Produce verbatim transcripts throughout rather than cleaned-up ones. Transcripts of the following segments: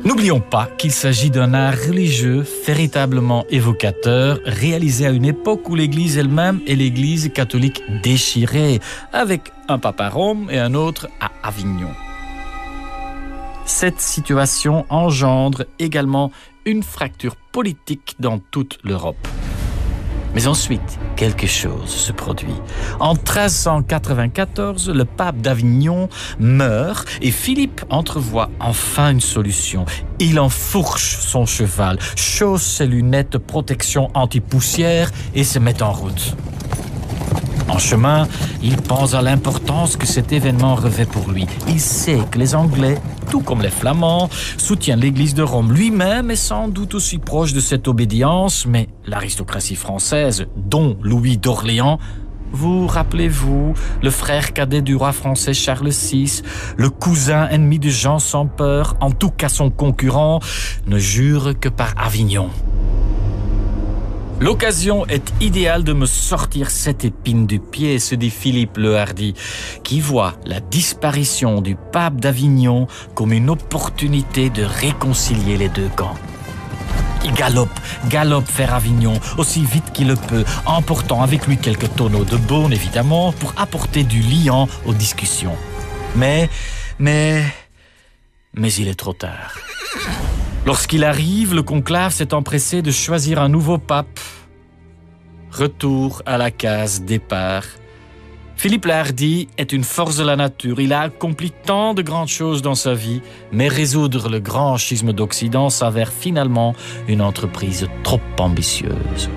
N'oublions pas qu'il s'agit d'un art religieux véritablement évocateur, réalisé à une époque où l'Église elle-même est l'Église catholique déchirée, avec un pape à Rome et un autre à Avignon. Cette situation engendre également une fracture politique dans toute l'Europe. Mais ensuite, quelque chose se produit. En treize cent quatre-vingt-quatorze, le pape d'Avignon meurt et Philippe entrevoit enfin une solution. Il enfourche son cheval, chausse ses lunettes de protection anti-poussière et se met en route. En chemin, il pense à l'importance que cet événement revêt pour lui. Il sait que les Anglais, tout comme les Flamands, soutiennent l'Église de Rome. Lui-même est sans doute aussi proche de cette obédience, mais l'aristocratie française, dont Louis d'Orléans, vous rappelez-vous, le frère cadet du roi français Charles six, le cousin ennemi de Jean sans peur, en tout cas son concurrent, ne jure que par Avignon. L'occasion est idéale de me sortir cette épine du pied, se dit Philippe le Hardi, qui voit la disparition du pape d'Avignon comme une opportunité de réconcilier les deux camps. Il galope, galope vers Avignon, aussi vite qu'il le peut, emportant avec lui quelques tonneaux de Beaune, évidemment, pour apporter du liant aux discussions. Mais, mais, mais il est trop tard. Lorsqu'il arrive, le conclave s'est empressé de choisir un nouveau pape. Retour à la case départ. Philippe le Hardi est une force de la nature. Il a accompli tant de grandes choses dans sa vie, mais résoudre le grand schisme d'Occident s'avère finalement une entreprise trop ambitieuse.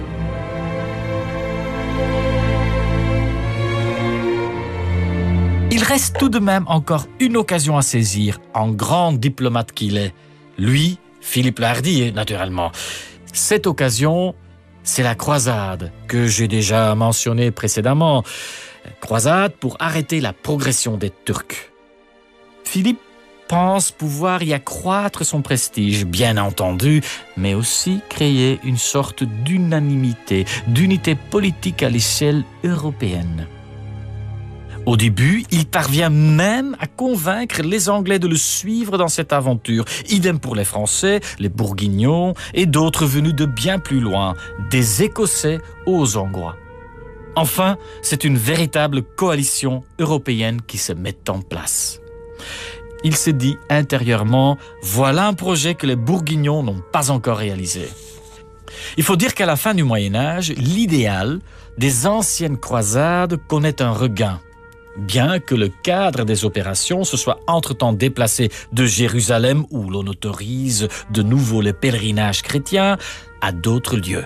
Il reste tout de même encore une occasion à saisir, en grand diplomate qu'il est. Lui, Philippe le Hardi, naturellement. Cette occasion, c'est la croisade que j'ai déjà mentionnée précédemment. Croisade pour arrêter la progression des Turcs. Philippe pense pouvoir y accroître son prestige, bien entendu, mais aussi créer une sorte d'unanimité, d'unité politique à l'échelle européenne. Au début, il parvient même à convaincre les Anglais de le suivre dans cette aventure. Idem pour les Français, les Bourguignons et d'autres venus de bien plus loin, des Écossais aux Hongrois. Enfin, c'est une véritable coalition européenne qui se met en place. Il se dit intérieurement, voilà un projet que les Bourguignons n'ont pas encore réalisé. Il faut dire qu'à la fin du Moyen-Âge, l'idéal des anciennes croisades connaît un regain. Bien que le cadre des opérations se soit entre-temps déplacé de Jérusalem, où l'on autorise de nouveau les pèlerinages chrétiens, à d'autres lieux.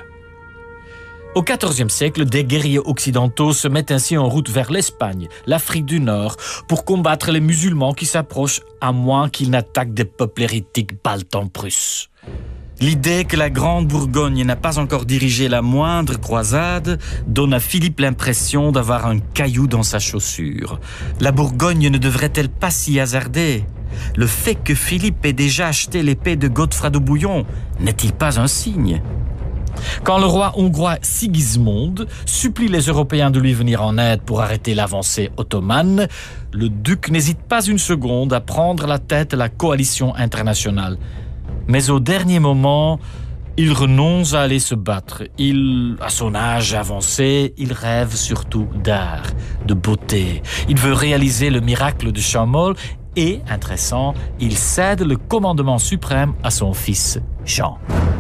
Au quatorzième siècle, des guerriers occidentaux se mettent ainsi en route vers l'Espagne, l'Afrique du Nord, pour combattre les musulmans qui s'approchent, à moins qu'ils n'attaquent des peuples hérétiques baltes-en-Prusse. L'idée que la Grande Bourgogne n'a pas encore dirigé la moindre croisade donne à Philippe l'impression d'avoir un caillou dans sa chaussure. La Bourgogne ne devrait-elle pas s'y hasarder ? Le fait que Philippe ait déjà acheté l'épée de Godefroy de Bouillon n'est-il pas un signe ? Quand le roi hongrois Sigismond supplie les Européens de lui venir en aide pour arrêter l'avancée ottomane, le duc n'hésite pas une seconde à prendre la tête de la coalition internationale. Mais au dernier moment, il renonce à aller se battre. Il, à son âge avancé, il rêve surtout d'art, de beauté. Il veut réaliser le miracle de Chaumol et, intéressant, il cède le commandement suprême à son fils Jean.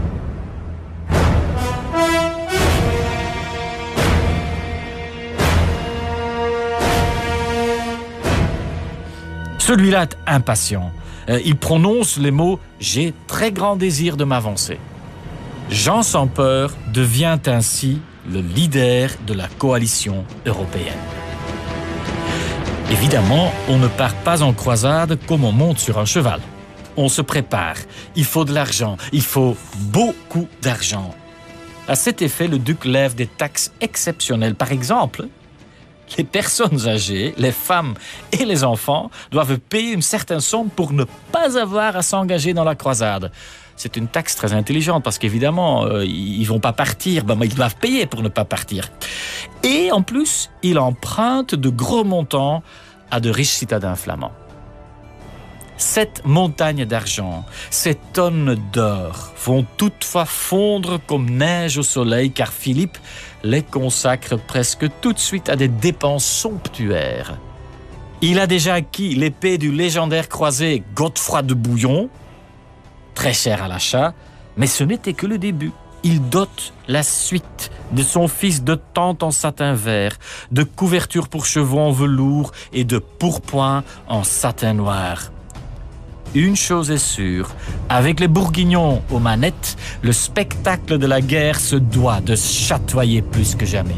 Celui-là est impatient. Euh, il prononce les mots « J'ai très grand désir de m'avancer ». Jean sans peur devient ainsi le leader de la coalition européenne. Évidemment, on ne part pas en croisade comme on monte sur un cheval. On se prépare, il faut de l'argent, il faut beaucoup d'argent. À cet effet, le duc lève des taxes exceptionnelles. Par exemple, les personnes âgées, les femmes et les enfants doivent payer une certaine somme pour ne pas avoir à s'engager dans la croisade. C'est une taxe très intelligente parce qu'évidemment, euh, ils ne vont pas partir, ben, ils doivent payer pour ne pas partir. Et en plus, il emprunte de gros montants à de riches citadins flamands. Cette montagne d'argent, ces tonnes d'or vont toutefois fondre comme neige au soleil car Philippe les consacre presque tout de suite à des dépenses somptuaires. Il a déjà acquis l'épée du légendaire croisé Godefroy de Bouillon, très cher à l'achat, mais ce n'était que le début. Il dote la suite de son fils de tente en satin vert, de couvertures pour chevaux en velours et de pourpoints en satin noir. Une chose est sûre, avec les Bourguignons aux manettes, le spectacle de la guerre se doit de chatoyer plus que jamais.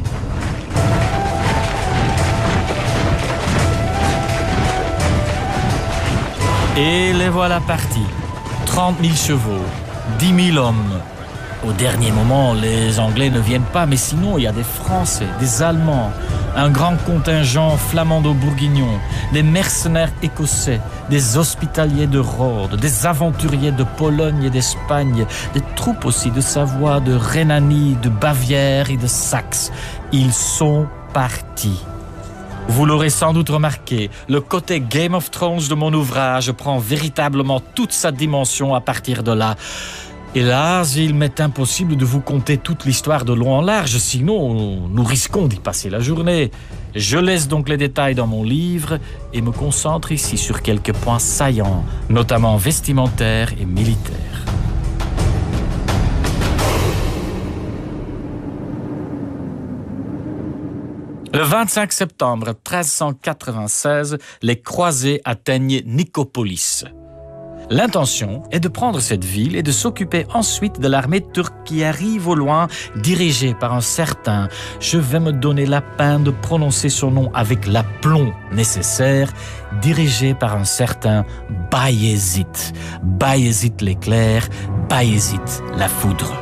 Et les voilà partis. trente mille chevaux, dix mille hommes. Au dernier moment, les Anglais ne viennent pas, mais sinon, il y a des Français, des Allemands, un grand contingent flamando-bourguignon, des mercenaires écossais, des hospitaliers de Rhodes, des aventuriers de Pologne et d'Espagne, des troupes aussi de Savoie, de Rhénanie, de Bavière et de Saxe. Ils sont partis. Vous l'aurez sans doute remarqué, le côté Game of Thrones de mon ouvrage prend véritablement toute sa dimension à partir de là. Hélas, il m'est impossible de vous conter toute l'histoire de long en large, sinon nous risquons d'y passer la journée. Je laisse donc les détails dans mon livre et me concentre ici sur quelques points saillants, notamment vestimentaires et militaires. Le vingt-cinq septembre treize cent quatre-vingt-seize, les croisés atteignent Nicopolis. L'intention est de prendre cette ville et de s'occuper ensuite de l'armée turque qui arrive au loin, dirigée par un certain, je vais me donner la peine de prononcer son nom avec l'aplomb nécessaire, dirigé par un certain Bayezid. Bayezid l'éclair, Bayezid la foudre.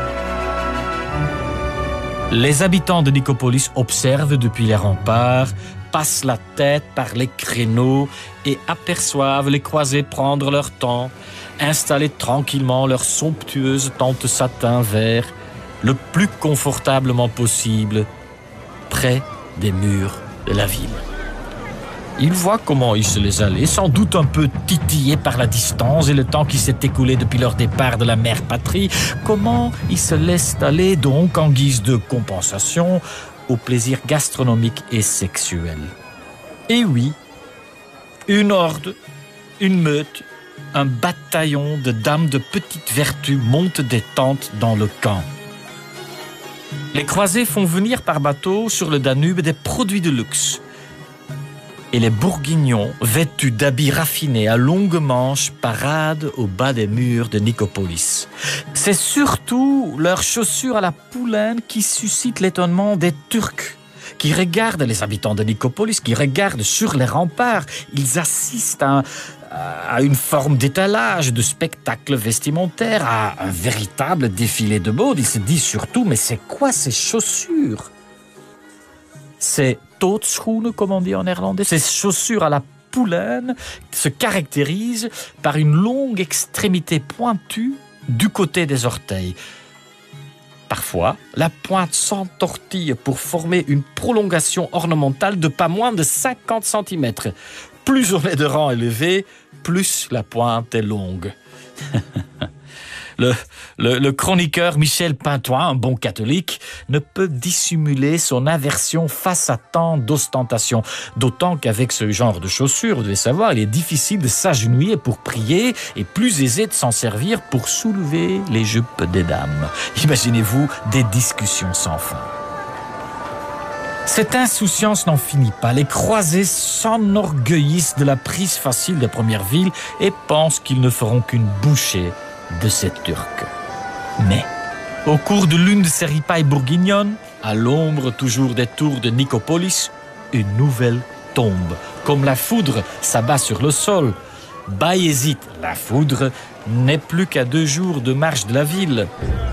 Les habitants de Nicopolis observent depuis les remparts, passent la tête par les créneaux et aperçoivent les croisés prendre leur temps, installer tranquillement leur somptueuse tente satin vert, le plus confortablement possible, près des murs de la ville. Ils voient comment ils se les allaient, sans doute un peu titillés par la distance et le temps qui s'est écoulé depuis leur départ de la mère patrie, comment ils se laissent aller donc en guise de compensation au plaisir gastronomique et sexuel. Et oui, une horde, une meute, un bataillon de dames de petite vertu monte des tentes dans le camp. Les croisés font venir par bateau sur le Danube des produits de luxe. Et les Bourguignons, vêtus d'habits raffinés à longues manches, paradent au bas des murs de Nicopolis. C'est surtout leurs chaussures à la poulaine qui suscitent l'étonnement des Turcs, qui regardent les habitants de Nicopolis, qui regardent sur les remparts. Ils assistent à, un, à une forme d'étalage, de spectacle vestimentaire, à un véritable défilé de mode. Ils se disent surtout, mais c'est quoi ces chaussures ? C'est tootschoenen, comme on dit en néerlandais. Ces chaussures à la poulaine se caractérisent par une longue extrémité pointue du côté des orteils. Parfois, la pointe s'entortille pour former une prolongation ornementale de pas moins de cinquante centimètres. Plus on est de rang élevé, plus la pointe est longue. Le, le, le chroniqueur Michel Pintoin, un bon catholique, ne peut dissimuler son aversion face à tant d'ostentation. D'autant qu'avec ce genre de chaussures, vous devez savoir, il est difficile de s'agenouiller pour prier et plus aisé de s'en servir pour soulever les jupes des dames. Imaginez-vous des discussions sans fin. Cette insouciance n'en finit pas. Les croisés s'enorgueillissent de la prise facile des premières villes et pensent qu'ils ne feront qu'une bouchée de ces Turcs. Mais, au cours de l'une de ces ripailles bourguignonnes, à l'ombre toujours des tours de Nicopolis, une nouvelle tombe. Comme la foudre s'abat sur le sol, Bayezid, la foudre, n'est plus qu'à deux jours de marche de la ville.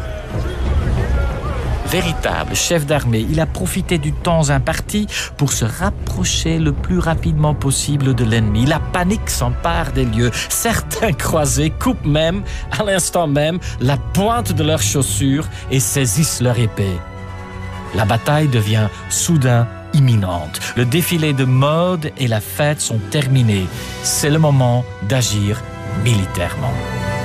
Véritable chef d'armée, il a profité du temps imparti pour se rapprocher le plus rapidement possible de l'ennemi. La panique s'empare des lieux. Certains croisés coupent même, à l'instant même, la pointe de leurs chaussures et saisissent leur épée. La bataille devient soudain imminente. Le défilé de mode et la fête sont terminés. C'est le moment d'agir militairement.